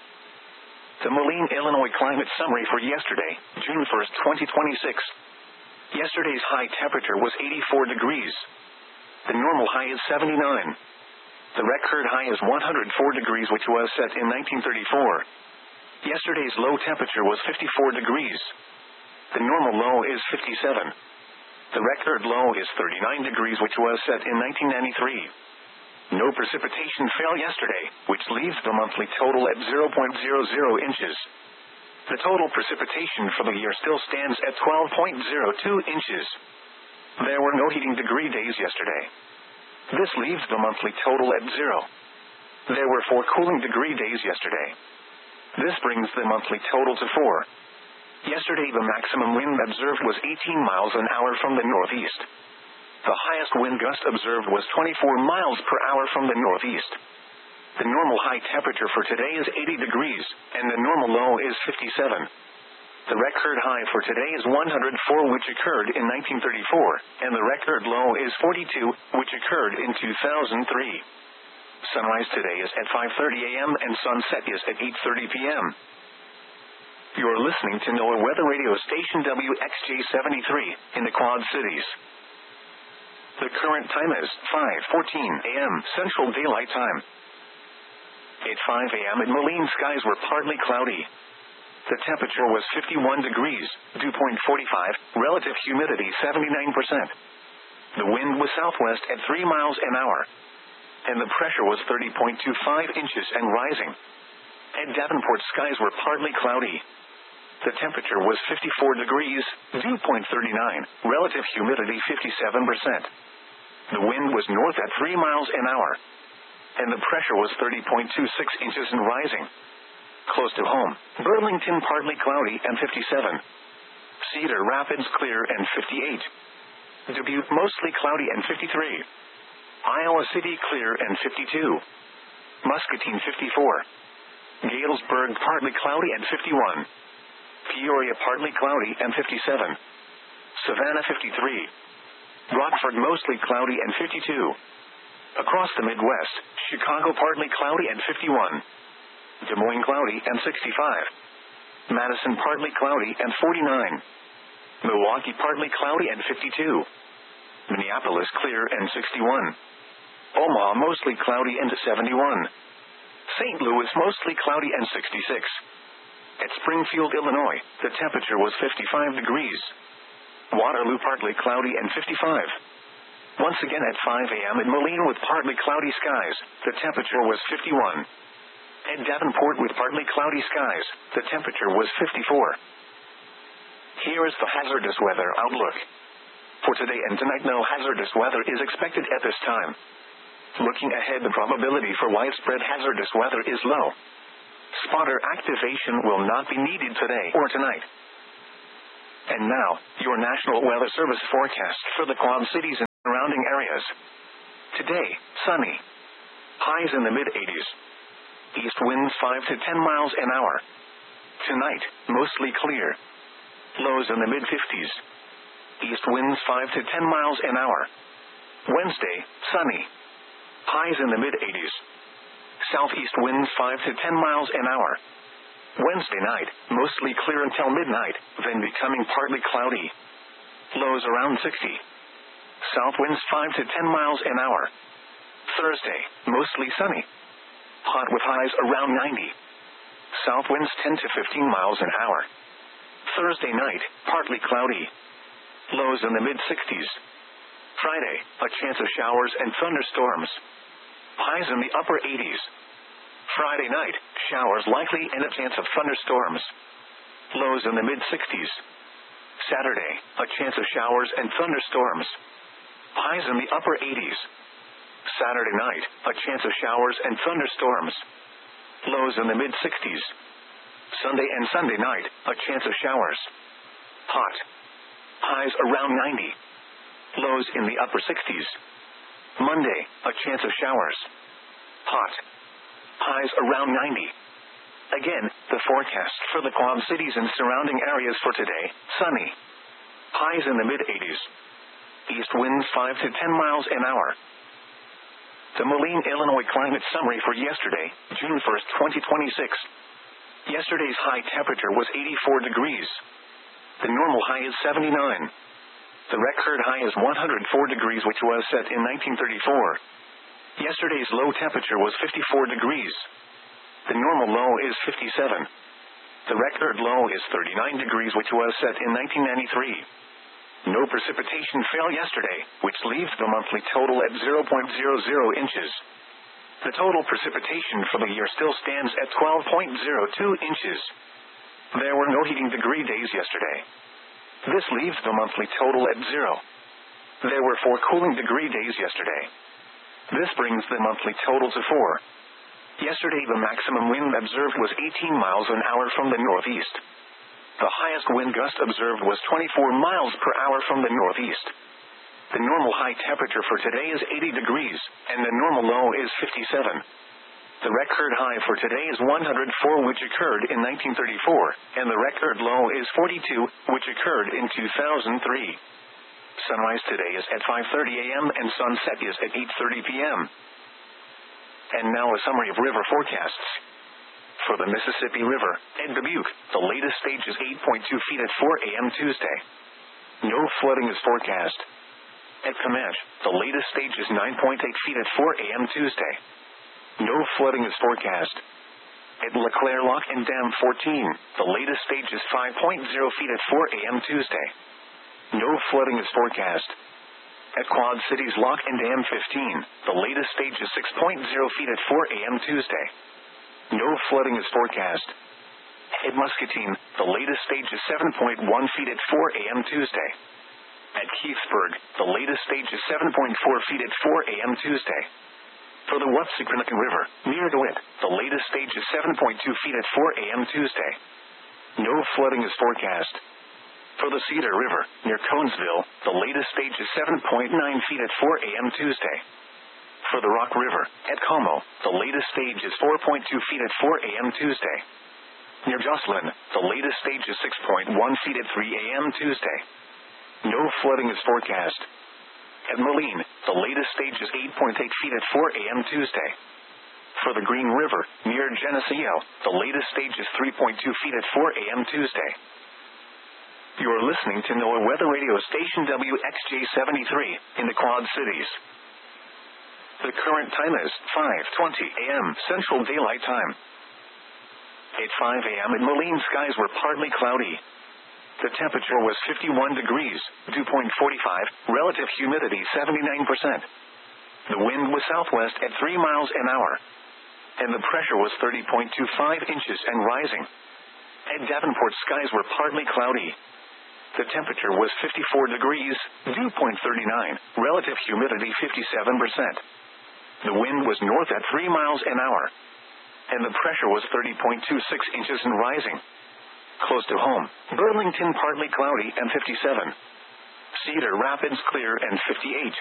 S1: The Moline, Illinois climate summary for yesterday, June first, twenty twenty-six. Yesterday's high temperature was eighty-four degrees. The normal high is seventy-nine. The record high is one hundred four degrees, which was set in nineteen thirty-four. Yesterday's low temperature was fifty-four degrees. The normal low is fifty-seven. The record low is thirty-nine degrees, which was set in nineteen ninety-three. No precipitation fell yesterday, which leaves the monthly total at zero point zero zero inches. The total precipitation for the year still stands at twelve point zero two inches. There were no heating degree days yesterday. This leaves the monthly total at zero. There were four cooling degree days yesterday. This brings the monthly total to four. Yesterday the maximum wind observed was eighteen miles an hour from the northeast. The highest wind gust observed was twenty-four miles per hour from the northeast. The normal high temperature for today is eighty degrees, and the normal low is fifty-seven. The record high for today is one hundred four, which occurred in nineteen thirty-four, and the record low is forty-two, which occurred in two thousand three. Sunrise today is at five thirty a.m. and sunset is at eight thirty p.m. You're listening to NOAA Weather Radio Station W X J seventy-three in the Quad Cities. The current time is five fourteen a.m. Central Daylight Time. At five a.m. in Moline, skies were partly cloudy. The temperature was fifty-one degrees, dew point forty-five, relative humidity seventy-nine percent. The wind was southwest at three miles an hour. And the pressure was thirty point two five inches and rising. At Davenport, skies were partly cloudy. The temperature was fifty-four degrees, dew point thirty-nine, relative humidity fifty-seven percent. The wind was north at three miles an hour. And the pressure was thirty point two six inches and rising. Close to home, Burlington partly cloudy and fifty-seven. Cedar Rapids clear and fifty-eight. Dubuque mostly cloudy and fifty-three. Iowa City clear and fifty-two. Muscatine fifty-four. Galesburg partly cloudy and fifty-one. Peoria partly cloudy and fifty-seven. Savannah fifty-three. Rockford mostly cloudy and fifty-two. Across the Midwest, Chicago partly cloudy and fifty-one. Des Moines cloudy and sixty-five. Madison partly cloudy and forty-nine. Milwaukee partly cloudy and fifty-two. Minneapolis clear and sixty-one. Omaha mostly cloudy and seventy-one. Saint Louis mostly cloudy and sixty-six. At Springfield, Illinois, the temperature was fifty-five degrees. Waterloo partly cloudy and fifty-five. Once again at five a.m. in Moline with partly cloudy skies, the temperature was fifty-one. At Davenport with partly cloudy skies, the temperature was fifty-four. Here is the hazardous weather outlook. For today and tonight, no hazardous weather is expected at this time. Looking ahead, the probability for widespread hazardous weather is low. Spotter activation will not be needed today or tonight. And now, your National Weather Service forecast for the Quad Cities and surrounding areas. Today, sunny. Highs in the mid eighties. East winds five to ten miles an hour. Tonight, mostly clear. Lows in the mid fifties. East winds five to ten miles an hour. Wednesday, sunny. Highs in the mid eighties. Southeast winds five to ten miles an hour. Wednesday night, mostly clear until midnight, then becoming partly cloudy. Lows around sixty. South winds five to ten miles an hour. Thursday, mostly sunny. Hot with highs around ninety. South winds ten to fifteen miles an hour. Thursday night, partly cloudy. Lows in the mid sixties. Friday, a chance of showers and thunderstorms. Highs in the upper eighties. Friday night, showers likely and a chance of thunderstorms. Lows in the mid sixties. Saturday, a chance of showers and thunderstorms. Highs in the upper eighties. Saturday night, a chance of showers and thunderstorms. Lows in the mid sixties. Sunday and Sunday night, a chance of showers. Hot. Highs around ninety. Lows in the upper sixties. Monday, a chance of showers. Hot. Highs around ninety. Again, the forecast for the Quad Cities and surrounding areas for today, sunny. Highs in the mid eighties. East winds five to ten miles an hour. The Moline, Illinois climate summary for yesterday, June first, twenty twenty-six. Yesterday's high temperature was eighty-four degrees. The normal high is seventy-nine. The record high is one hundred four degrees, which was set in nineteen thirty-four. Yesterday's low temperature was fifty-four degrees. The normal low is fifty-seven. The record low is thirty-nine degrees, which was set in nineteen ninety-three. No precipitation fell yesterday, which leaves the monthly total at zero point zero zero inches. The total precipitation for the year still stands at twelve point zero two inches. There were no heating degree days yesterday. This leaves the monthly total at zero. There were four cooling degree days yesterday. This brings the monthly total to four. Yesterday the maximum wind observed was eighteen miles an hour from the northeast. The highest wind gust observed was twenty-four miles per hour from the northeast. The normal high temperature for today is eighty degrees, and the normal low is fifty-seven. The record high for today is one hundred four, which occurred in nineteen thirty-four, and the record low is forty-two, which occurred in two thousand three. Sunrise today is at five thirty a m and sunset is at eight thirty p m And now a summary of river forecasts. For the Mississippi River, at Dubuque, the latest stage is eight point two feet at four a m Tuesday. No flooding is forecast. At Comanche, the latest stage is nine point eight feet at four a m Tuesday. No flooding is forecast. At LeClaire Lock and Dam fourteen, the latest stage is five point zero feet at four a m Tuesday. No flooding is forecast. At Quad Cities Lock and Dam fifteen, the latest stage is six point zero feet at four a m Tuesday. No flooding is forecast. At Muscatine, the latest stage is seven point one feet at four a m Tuesday. At Keithsburg, the latest stage is seven point four feet at four a m Tuesday. For the Watsicranican River, near DeWitt, the latest stage is seven point two feet at four a m Tuesday. No flooding is forecast. For the Cedar River, near Conesville, the latest stage is seven point nine feet at four a m Tuesday. For the Rock River, at Como, the latest stage is four point two feet at four a m Tuesday. Near Jocelyn, the latest stage is six point one feet at three a m Tuesday. No flooding is forecast. At Moline, the latest stage is eight point eight feet at four a m Tuesday. For the Green River, near Geneseo, the latest stage is three point two feet at four a m Tuesday. You're listening to NOAA Weather Radio Station W X J seventy-three, in the Quad Cities. The current time is five twenty a m Central Daylight Time. At five a m in Moline, skies were partly cloudy. The temperature was fifty-one degrees, dew point forty-five, relative humidity seventy-nine percent. The wind was southwest at three miles an hour. And the pressure was thirty point two five inches and rising. At Davenport, skies were partly cloudy. The temperature was fifty-four degrees, dew point thirty-nine, relative humidity fifty-seven percent. The wind was north at three miles an hour. And the pressure was thirty point two six inches and rising. close to home. Burlington partly cloudy and fifty-seven. Cedar Rapids clear and fifty-eight.